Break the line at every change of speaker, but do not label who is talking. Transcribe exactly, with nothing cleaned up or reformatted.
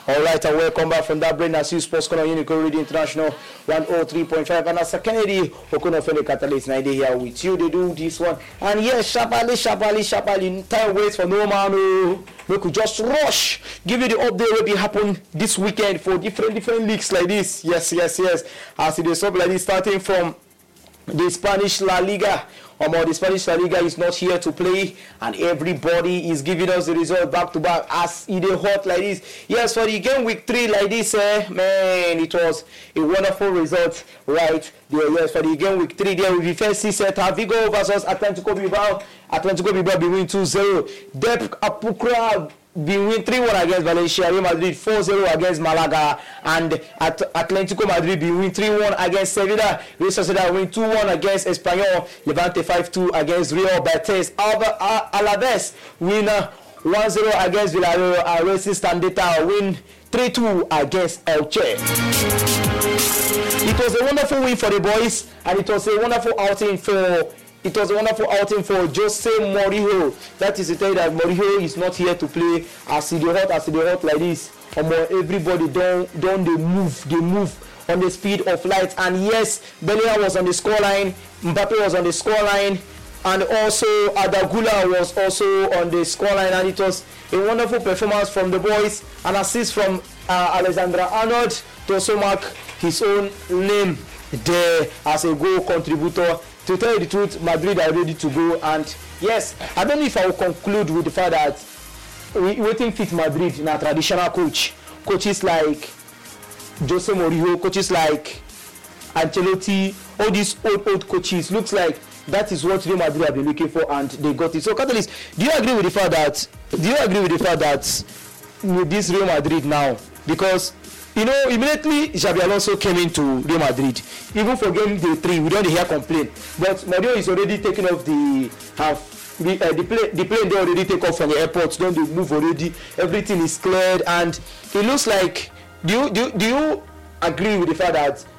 All right, and welcome back from that brain as you sports corner Unico Radio International one oh three point five. And as a Kennedy, Okunofele Catalyst, and I here with you. They do this one. And yes, sharply, sharply, sharply, time waits for no man. Oh, we could just rush, give you the update what will happen this weekend for different different leagues like this. Yes, yes, yes. As it is up like this, starting from the Spanish La Liga. Um, the Spanish La Liga is not here to play, and everybody is giving us the result back to back as it is hot like this. Yes, for the game week three like this, eh, man, it was a wonderful result right there. Yes, for the game week three there, with the first set, Vigo versus Atletico Bilbao. Atletico Bilbao be win two zero. Dep Apukra be win three one against Valencia. Real Madrid four zero against Malaga, and at Atletico Madrid be win three one against Sevilla. Real Sociedad win two one against Espanyol. Levante five two against Real Betis. Alba, uh, Alaves win uh, one zero against Villarreal. And Racing Standeta win three two against Elche. It was a wonderful win for the boys, and it was a wonderful outing for It was a wonderful outing for Jose Mourinho. That is to tell you that Mourinho is not here to play as he hot, as he hot like this. Um, everybody don't don't they move, they move on the speed of light. And yes, Bellingham was on the scoreline, Mbappe was on the scoreline, and also Adagula was also on the scoreline. And it was a wonderful performance from the boys. An assist from uh, Alexandra Arnold to also mark his own name there as a goal contributor. To tell you the truth, Madrid are ready to go, and yes, I don't know if I will conclude with the fact that we waiting fit Madrid in a traditional coach. Coaches like Jose Mourinho, coaches like Ancelotti, all these old old coaches, looks like that is what Real Madrid have been looking for, and they got it. So, Catalyst, do you agree with the fact that do you agree with the fact that with this Real Madrid now, because you know, immediately Xabi Alonso came into Real Madrid. Even for game day three, we don't hear complaint. But Mourinho is already taking off the half. The, uh, the, plane, the plane they already take off from the airport. Don't they move already? Everything is cleared, and it looks like. Do you do, do you agree with the fact that